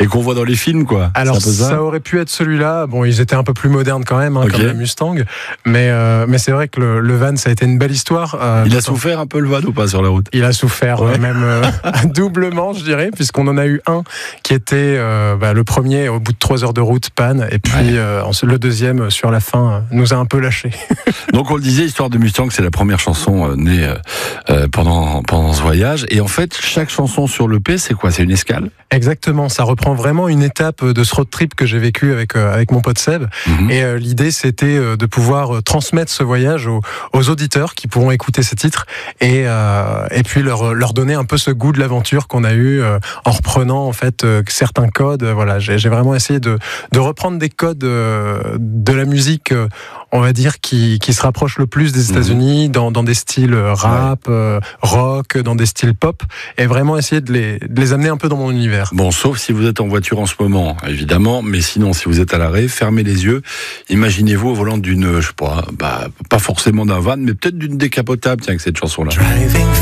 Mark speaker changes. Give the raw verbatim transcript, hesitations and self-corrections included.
Speaker 1: et qu'on voit dans les films, quoi.
Speaker 2: Alors
Speaker 1: ça,
Speaker 2: ça aurait pu être celui-là. Bon, ils étaient un peu plus modernes quand même, hein,
Speaker 1: okay.
Speaker 2: comme la Mustang, mais euh, mais c'est vrai que le, le van, ça a été une belle histoire. Euh,
Speaker 1: il a souffert un peu le van ou pas sur la route?
Speaker 2: Il a souffert ouais. euh, même euh, doublement, je dirais, puisqu'on en a eu un qui était euh, bah, le premier au bout de trois heures de route, panne, et puis ouais. euh, le deuxième sur la fin nous a un peu lâché.
Speaker 1: Donc on le disait, Histoire de Mustang, c'est la première chanson euh, née euh, pendant pendant ce voyage, et en fait chaque chanson sur l'E P, c'est quoi? C'est une escale?
Speaker 2: Exactement, ça reprend vraiment une étape de ce road trip que j'ai vécu avec euh, avec mon pote Seb, mmh. et euh, l'idée c'était euh, de pouvoir euh, transmettre ce voyage aux, aux auditeurs qui pourront écouter ces titres, et euh, et puis leur leur donner un peu ce goût de l'aventure qu'on a eu euh, en reprenant en fait euh, certains codes. Voilà, j'ai, j'ai vraiment essayé de de reprendre des codes euh, de la musique, euh, on va dire qui qui se rapprochent le plus des États-Unis, mmh. dans dans des styles rap, ouais. euh, rock, dans des styles pop, et vraiment essayer de les de les amener un peu dans mon univers.
Speaker 1: Bon, sauf si vous êtes en voiture en ce moment, évidemment, mais sinon, si vous êtes à l'arrêt, fermez les yeux. Imaginez-vous au volant d'une, je sais pas, bah, pas forcément d'un van, mais peut-être d'une décapotable, tiens, avec cette chanson-là. Driving